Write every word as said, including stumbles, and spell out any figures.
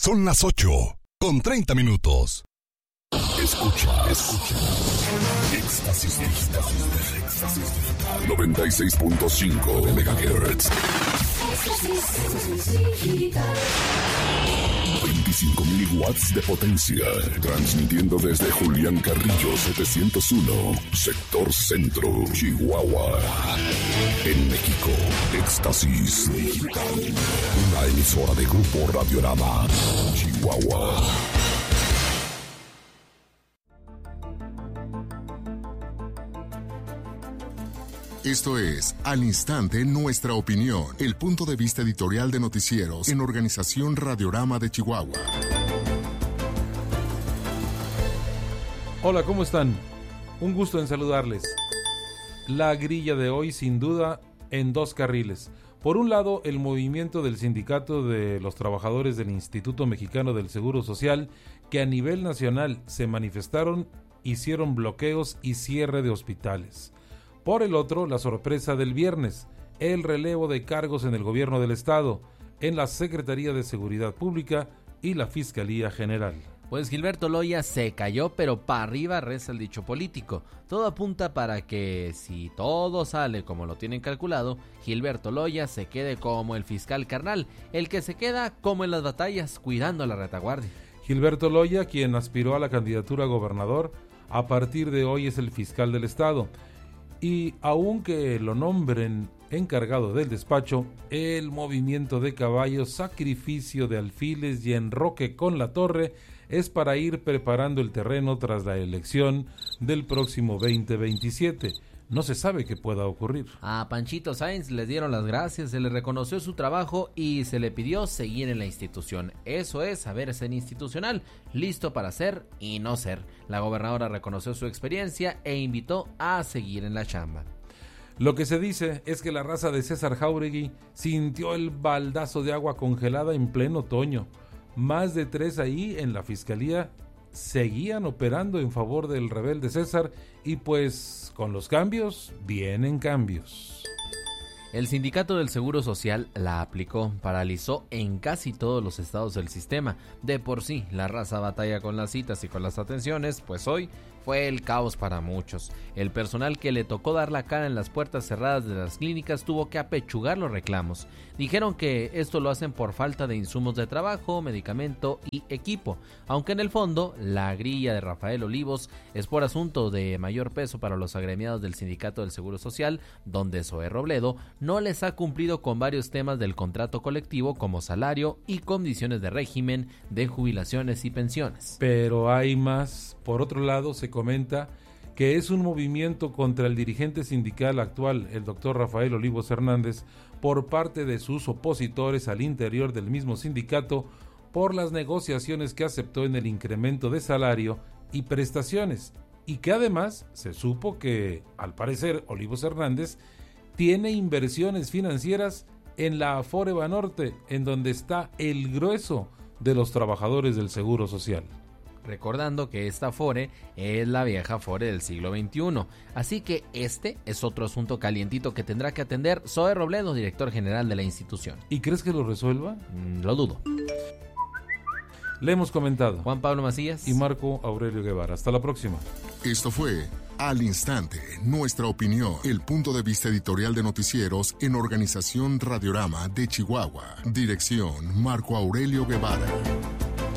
Son las ocho con treinta minutos. Escucha, escucha. Éxtasis digital. Éxtasis digital. noventa y seis punto cinco megahertz. veinticinco mil watts de potencia. Transmitiendo desde Julián Carrillo setecientos uno, sector centro, Chihuahua. En México, Éxtasis Digital. Una emisora de Grupo Radiorama, Chihuahua. Esto es Al Instante Nuestra Opinión, el punto de vista editorial de noticieros en Organización Radiorama de Chihuahua. Hola, ¿cómo están? Un gusto en saludarles. La grilla de hoy, sin duda, en dos carriles. Por un lado, el movimiento del Sindicato de los Trabajadores del Instituto Mexicano del Seguro Social, que a nivel nacional se manifestaron, hicieron bloqueos y cierre de hospitales. Por el otro, la sorpresa del viernes, el relevo de cargos en el gobierno del estado, en la Secretaría de Seguridad Pública y la Fiscalía General. Pues Gilberto Loya se cayó, pero para arriba reza el dicho político. Todo apunta para que, si todo sale como lo tienen calculado, Gilberto Loya se quede como el fiscal carnal, el que se queda como en las batallas, cuidando la retaguardia. Gilberto Loya, quien aspiró a la candidatura a gobernador, a partir de hoy es el fiscal del estado. Y aunque lo nombren encargado del despacho, el movimiento de caballos, sacrificio de alfiles y enroque con la torre es para ir preparando el terreno tras la elección del próximo veinte veintisiete. No se sabe qué pueda ocurrir. A Panchito Sáenz le dieron las gracias, se le reconoció su trabajo y se le pidió seguir en la institución. Eso es saber ser institucional, listo para ser y no ser. La gobernadora reconoció su experiencia e invitó a seguir en la chamba. Lo que se dice es que la raza de César Jáuregui sintió el baldazo de agua congelada en pleno otoño. Más de tres ahí en la fiscalía seguían operando en favor del rebelde César y pues con los cambios vienen cambios. El Sindicato del Seguro Social la aplicó, paralizó en casi todos los estados del sistema. De por sí, la raza batalla con las citas y con las atenciones, pues hoy fue el caos para muchos. El personal que le tocó dar la cara en las puertas cerradas de las clínicas tuvo que apechugar los reclamos. Dijeron que esto lo hacen por falta de insumos de trabajo, medicamento y equipo, aunque en el fondo la grilla de Rafael Olivos es por asunto de mayor peso para los agremiados del Sindicato del Seguro Social, donde Zoé Robledo no les ha cumplido con varios temas del contrato colectivo como salario y condiciones de régimen de jubilaciones y pensiones. Pero hay más. Por otro lado, se comenta que es un movimiento contra el dirigente sindical actual, el doctor Rafael Olivos Hernández, por parte de sus opositores al interior del mismo sindicato por las negociaciones que aceptó en el incremento de salario y prestaciones, y que además se supo que, al parecer, Olivos Hernández tiene inversiones financieras en la Afore Banorte, en donde está el grueso de los trabajadores del Seguro Social. Recordando que esta Afore es la vieja Afore del siglo veintiuno, así que este es otro asunto calientito que tendrá que atender Zoé Robledo, director general de la institución. ¿Y crees que lo resuelva? Mm, lo dudo. Le hemos comentado Juan Pablo Macías y Marco Aurelio Guevara. Hasta la próxima. Esto fue Al Instante, Nuestra Opinión, el punto de vista editorial de noticieros en Organización Radiorama de Chihuahua. Dirección Marco Aurelio Guevara.